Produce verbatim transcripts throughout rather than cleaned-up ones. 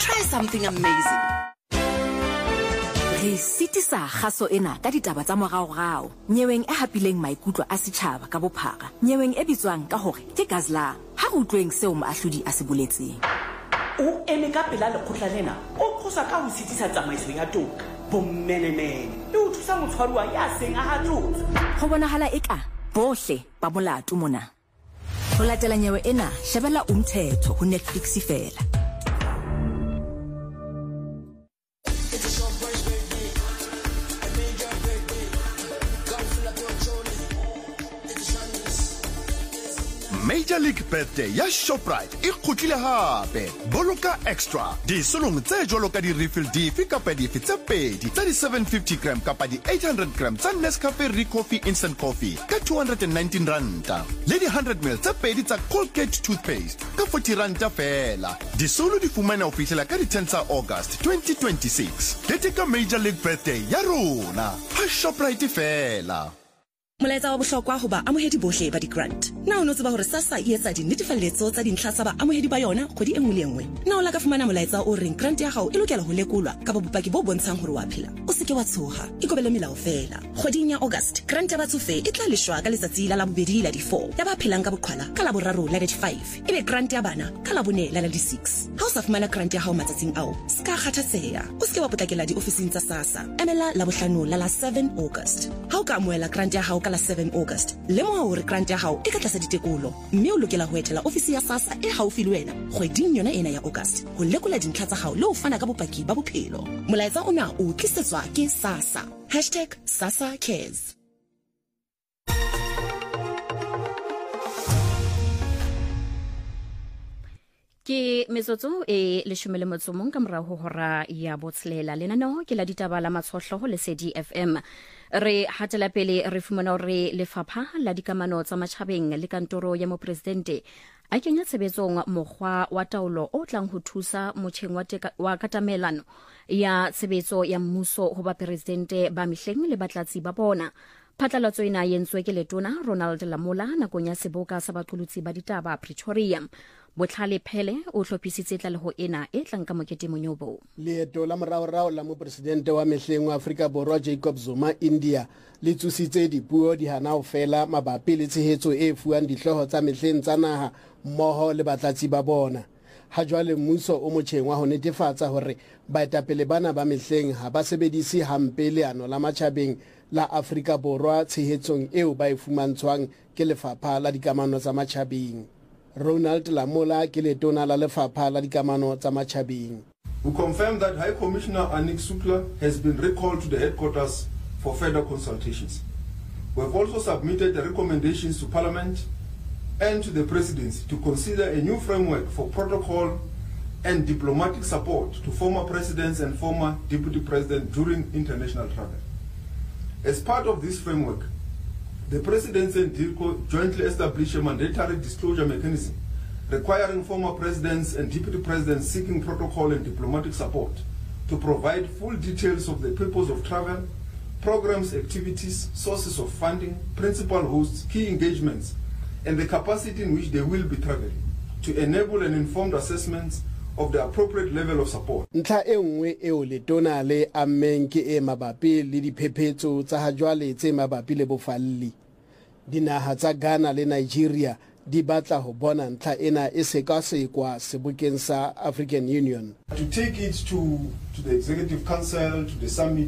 Try something amazing. Re sitisa kgaso ena ka ditaba tsa moraorao, nyeweng e hapileng maikutlo a setjhaba ka bophara, nyeweng e bitswang ka hore ke Gazla, ha re utlweng seo moahlodi a se boletseng. O eme ka pela lekgotla lena, o qosa ka ho sitisa tsamaiso ya toka, bommenemene, le ho thusa motshwaruwa ya seng a hatotse. Ho bonahala eka bohle ba molato mona. Ho latela nyewe ena, shebella Umthetho ho Netflix fela. Major League Birthday ya Shoprite e kgutlile hape. Boloka extra di solong tse jwalo ka di refill dife kapa dife tse pedi tsa di seven fifty gram kapa di eight hundred gram tsa Nescafe Recoffee Instant Coffee ka two hundred nineteen ranta, le di one hundred milliliters tse pedi tsa Colgate toothpaste ka forty ranta fela. Di solo di fumana ho fihlela ka di ten tsa August twenty twenty-six. Keteka Major League Birthday ya rona ha Shoprite fela. Molaetsa wa bohlokwa ho ba amohedi bohle ba di-grant. Na o no tseba hore SASSA e etsa dinnetefalletso tsa dintlha tsa ba amohedi ba yona kgwedi e nngwe le nngwe. Na o la ka fumana molaetsa o reng grant ya hao e lokela ho lekolwa ka bopaki bo bontshang hore wa phela, o se ke wa tshoha, ikobele melao fela. Kgweding ya August, grant ya batsofe e tla leshwa ka letsatsi la labobedi la di four, ya ba phelang ka boqhwala ka laboraro la di five, ebe grant ya bana ka labone la di six. Ha o sa fumana grant ya hao matsatsing ao, ska kgathatseha, o se ke wa potlakela diofising tsa SASSA. Emela labohlano la la seven August. Ha o ka amohela grant ya hao ka la seven August, lemoha hore grant ya hao e ka tlasa ditekolo, mme o lokela ho etela ofisi ya SASSA e haufi le wena kgweding yona ena ya August ho lekola dintlha tsa hao le ho fana ka bopaki ba bophelo. Molaetsa ona o tlisetswa ke SASSA. hashtag SASSA Cares. Ke metsotso e leshome le motso mong ka morao ho hora ya botshelela. Lenaneo ke la ditaba la matshohloho le Lesedi F M. Re hatela pele re fumana hore lefapha la dikamano tsa matjhabeng le kantoro ya mopresidente a kenya tshebetsong mokgwa wa taolo o tlang ho thusa motjheng wa, wa katamelano ya tshebetso ya mmuso ho ba presidente ba mehleng le batlatsi ba bona. Phatlalatso ena yentswe ke letona Ronald Lamola nakong ya seboka sa baqolotsi ba ditaba Pretoria. Botlhale Phele o hlophisitse tlaleho ena e tlang ka mokete monyobo. Leeto la moraorao la mopresidente wa mehleng wa Afrika Borwa Jacob Zuma India le tsositse dipuo di hana ho fela mabapi le tshehetso e fuwang dihloho tsa mehleng tsa naha mmoho le batlatsi ba bona. Ha jwale mmuso o motjheng wa ho netefatsa hore baetapele bana ba mehleng ha ba sebedise hampe leano la matjhabeng la Afrika Borwa tshehetsong eo ba e fumantshwang ke lefapha la dikamano tsa matjhabeng. Ronald Lamola ke letona la lefapha la dikamano tsa matjhabeng. We confirm that High Commissioner Anik Sukla has been recalled to the headquarters for further consultations. We have also submitted the recommendations to Parliament and to the Presidency to consider a new framework for protocol and diplomatic support to former presidents and former deputy presidents during international travel. As part of this framework, the Presidency and DIRCO jointly established a mandatory disclosure mechanism requiring former presidents and deputy presidents seeking protocol and diplomatic support to provide full details of the purpose of travel, programs, activities, sources of funding, principal hosts, key engagements, and the capacity in which they will be traveling to enable an informed assessment of the appropriate level of support. Ntlha e nngwe eo letona le ammeng ke e mabapi le diphephetso tsa ha jwale tse mabapi le bofalli. Dinaha tsa Ghana le Nigeria di batla ho bona ntlha ena e sekasekwa sebokeng sa African Union. To take it to, to the Executive Council, to the summit,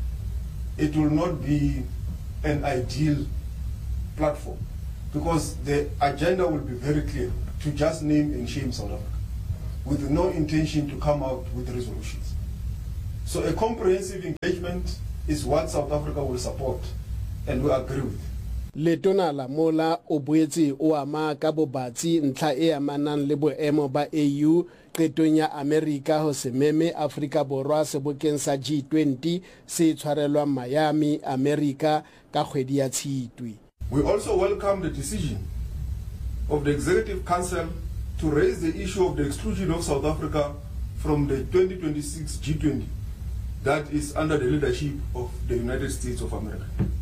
it will not be an ideal platform because the agenda will be very clear to just name and shame South Africa with no intention to come out with resolutions. So a comprehensive engagement is what South Africa will support and we agree with. Letona Lamola o boetse o ama ka bobatsi ntlha e amanang le boemo ba A U qetong ya America ho se meme Afrika Borwa sebokeng sa G twenty se tshwarelwang Miami, America ka kgwedi ya Tshitwe. We also welcome the decision of the Executive Council to raise the issue of the exclusion of South Africa from the twenty twenty-six G twenty that is under the leadership of the United States of America.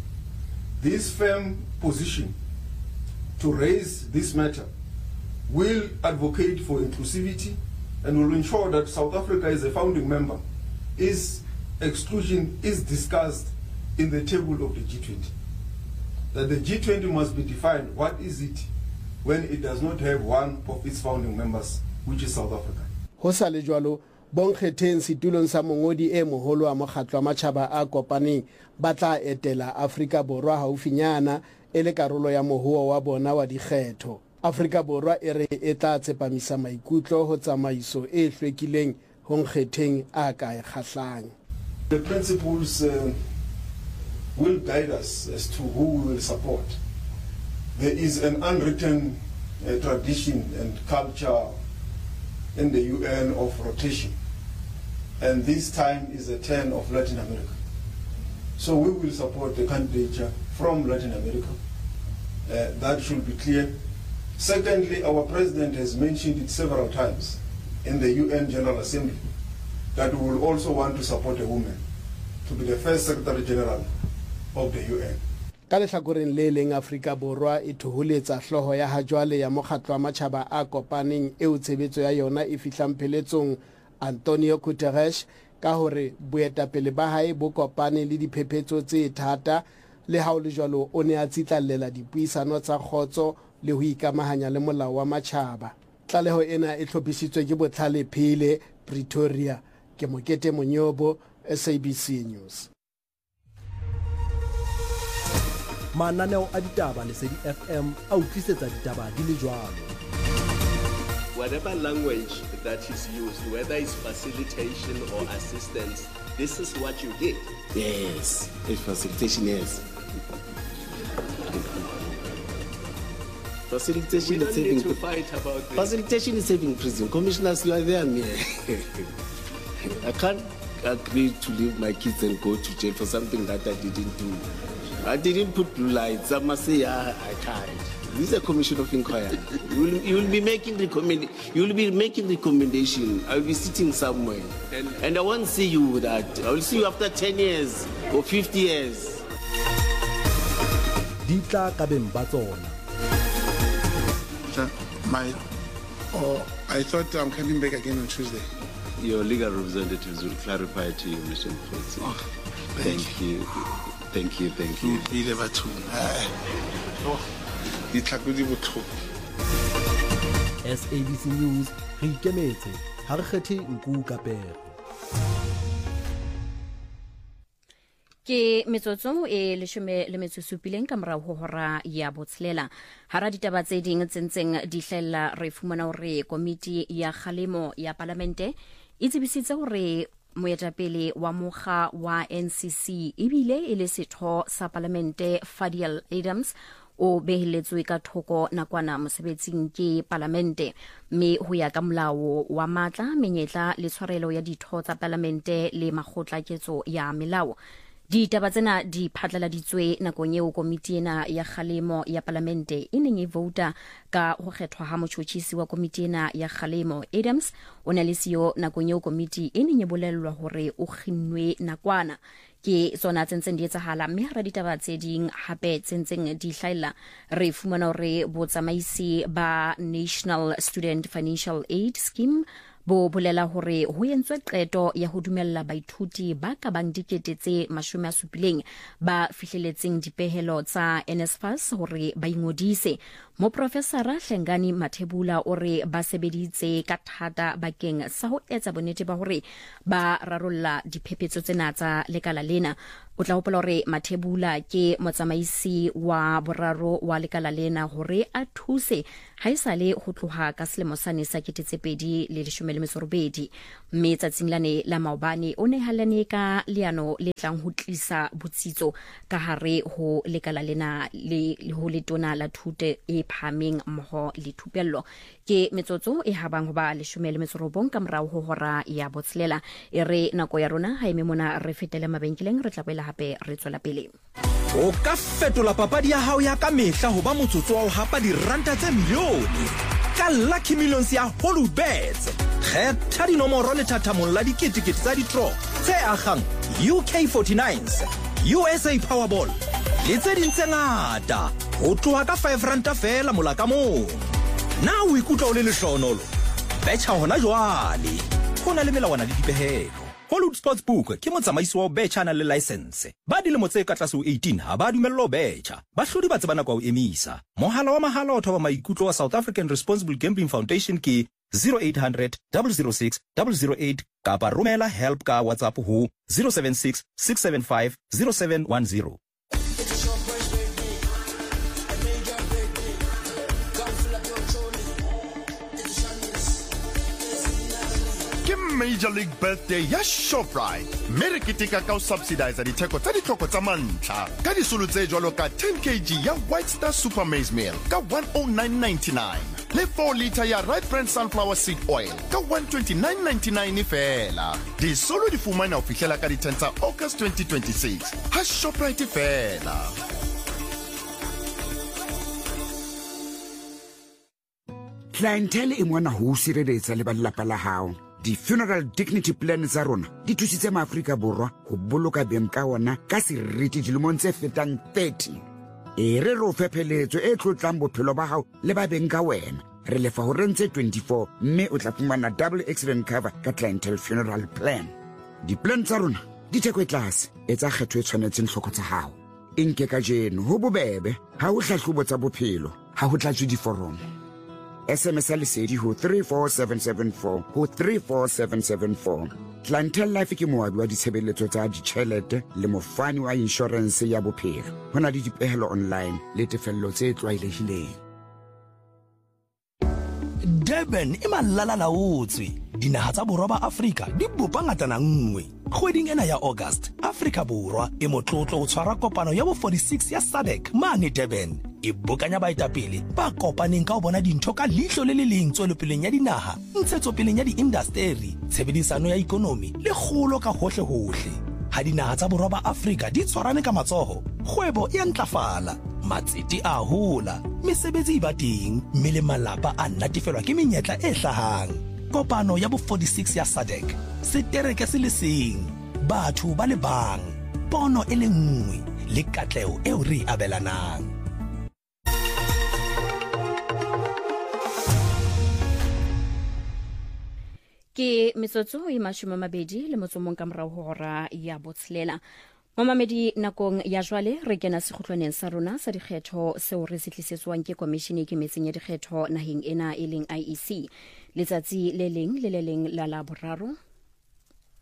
This firm position to raise this matter will advocate for inclusivity, and will ensure that South Africa is a founding member, is exclusion is discussed in the table of the G twenty. That the G twenty must be defined, what is it when it does not have one of its founding members, which is South Africa. Ho sa le jwalo bonkgetheng setulong sa mongodi e moholo wa mokgatlo wa matjhaba a kopaneng ba tla etela Afrika Borwa haufinyana e le karolo ya mohuo wa bona wa dikgetho. Afrika Borwa e re e tla tsepamisa maikutlo ho tsamaiso e hlwekileng ho nkgetheng a ka e kgahlang. The principles uh, will guide us as to who we will support. There is an unwritten uh, tradition and culture in the U N of rotation, and this time is a turn of Latin America. So we will support the candidature from Latin America. Uh, that should be clear. Secondly, our president has mentioned it several times in the U N General Assembly that we will also want to support a woman to be the first Secretary General of the U N. Ka lehlakoreng le leng Afrika Borwa e thoholetsa hloho ya hajwale ya mokgatlo wa matjhaba a kopaneng eo tshebetso ya yona e fihlang pheletsong Antonio Guterres ka hore boetapele ba hae bo kopane le diphephetso tse thata le ha o le jwalo o ne a tsitlallela dipuisano tsa khotso le ho ikamahanya le molao wa matjhaba. Tlaleho ena e hlophisitswe ke Botlhale Phile, Pretoria. Ke Mokete Monyobo, S A B C News. Mananeo a ditaba Lesedi F M a utlwisetsa ditaba di le jwalo. Whatever language that is used, whether it's facilitation or assistance, this is what you did. Yes, it's facilitation, yes. Facilitation we is don't saving need to fight about this. Facilitation is saving prison. Commissioners, you are there, man. I can't agree to leave my kids and go to jail for something that I didn't do. I didn't put blue lights. I must say, I, I can't. This is a commission of inquiry. You will, you will be making recommend. You will be making recommendation. I will be sitting somewhere, and, and I won't see you with that. I will see you after ten years or fifty years. Ditla ka beng ba tsona. My, oh, I thought I'm coming back again on Tuesday. Your legal representatives will clarify to you, Mister Mkhosi. Oh, thank, thank you. you. Thank you, thank you. Ile batho. Oh, ditlhakodi botlhoko. S A B C News re ikemetse ha re kgethe nku ka pere. Ke metsotso e leshome le metso supileng ka morao ho hora ya botshelela hara ditaba tse ding tsentseng di hlella re fumana hore komiti ya kgalemo ya parlamente e tsebisitse hore moetapele wa mokga wa N C C ebile e le setho sa parlamente Fadiel Adams o behelletswe ka thoko nakwana mosebetsing ke parlamente mme ho ya ka molao wa matla menyetla le tshwarelo ya ditho tsa parlamente le makgotla ketso ya melao. Ditaba tsena di phatlaladitswe nakong eo komiti ena ya kgalemo ya parlamente e neng e vouta ka ho kgethwa ha motjhotjhisi wa komiti ena ya kgalemo Adams o na le siyo nakong eo komiti e neng e bolellwa hore o kginnwe nakwana ke tsona tsentseng di etsahala mme hara ditaba tse ding hape tsentseng di hlaela re fumana hore botsamaisi ba National Student Financial Aid Scheme bo bolela hore ho yentswe qeto ya ho dumella baithuti ba ka bang dikete tse mashome a supileng ba fihleletseng dipehelo tsa NSFAS hore ba ingodise. Moprofesara Hlengani Mathebula o re ba sebeditse ka thata bakeng sa ho etsa bonnete ba hore ba rarolla diphephetso tsena tsa lekala lena. O tla hopola hore Mathebula ke motsamaisi wa boraro wa lekala lena hore a thuse haesale ho tloha ka selemo sane sa ketetsepedi le leshome le metso robedi mme tsatsing lane la maobane o ne halane ka leano le tlang ho tlisa botsitso ka hare ho lekala lena le ho letona la thute e phameng mmoho le thupello ke metsotso e habang ho ba leshome le metso robong ka morao ho hora ya botshelela e re nako ya rona ha eme mona re fetele mabenkeleng re tla boela hape re tswela pele. O ka fetola papadi ya hao ya ka mehla ho ba motsotso wa ho hapa diranta tse milione ka Lucky Millions ya Holubets. Kgetha dinomoro le thathamong la diketekete tsa di-draw tse akgang U K forty-nines, U S A Powerball le tse ding tse ngata ho tloha ka five ranta fela mola ka mong. Na o ikutlwa o le lehlohonolo? betšha gona jwale go na le melawana le dipehelo. Hollywood Sportsbook ke motsamaisi wa betšha na le license. Ba dilemo tse ka tlase ho eighteen ha ba dumellwa betšha. Bahlodi ba tsebana kwa o emisa. Mohala wa mahala o thoba maikutlo wa South African Responsible Gambling Foundation ke zero eight hundred, zero zero six, zero zero eight kapa romela help ka WhatsApp ho zero seven six, six seven five, zero seven one zero. Major League Birthday ya Shoprite. Mere kitika ka o subsidize ditheko tsa ditlhoko tsa mantlha. Ka disolo tse jwalo ka ten kilograms ya White Star Super Maize Meal ka one oh nine ninety-nine. Le four liter ya Right Brand Sunflower Seed Oil ka one twenty-nine ninety-nine fela. Disolo di fumana o fihlela ka di ten tsa August twenty twenty-six. Ha Shoprite fela. Clientele e mona ho sireletsa le ba lelapa la hao. Di funeral dignity plan tsa rona di thusitse maAfrika Borwa go boloka beng ka ona ka seriti dilemong tse fetang thirty. E re ro fepheletso e tlotlang bophelo ba hao le ba beng ka wena. Re lefa ho rentse twenty-four mme o tla fumana double accident cover ka clientele funeral plan. Di plan tsa rona di theko tlase e tsa kgetho e tshwanetseng hloko tsa hao. Inke ka jeno ho bobebe ha o hlahlobo tsa bophelo ha ho tlatswe diforomo. S M S lesedi ho three four seven seven four ho three four seven seven four. Clientele Life ke moabi wa ditshebeletso tsa ditjhelete le mofani wa insurance ya bophelo. Hona le dipehelo online le tefello tse tlwaelehileng. Durban e malala laotswe. Dinaha tsa borwa ba Afrika di bopa ngatana nngwe. Kgweding ena ya August, Afrika Borwa e motlotlo o tshwara kopano ya bo forty-six ya S A D C mane Durban. E bokanya baetapele ba kopaneng ka o bona dintho ka leihlo le le leng tswelopeleng ya dinaha, ntshetsopeleng ya diindasteri, tshebedisano ya ikonomi le kgolo ka hohle hohle. Ha dinaha tsa borwa ba Afrika di tshwarane ka matsoho, kgwebo e ntlafala, matsete a hola, mesebetsi e ba teng, mme le malapa a natefelwa ke menyetla e hlahang. Kopano ya bo forty-six ya S A D C, setereke se le seng, batho ba le bang, pono e le nngwe le katleo eo re abelanang. Ke metsotso e mashome a mabedi le motsomong ka morao ho hora ya botshelela. Mamamedi nakong ya jwale re kena sekhutlwaneng sa rona sa dikgetho seo re se tlisetswang ke komishene ke metseng ya dikgetho naheng ena e leng I E C. Letsatsi le leng le le leng la la boraro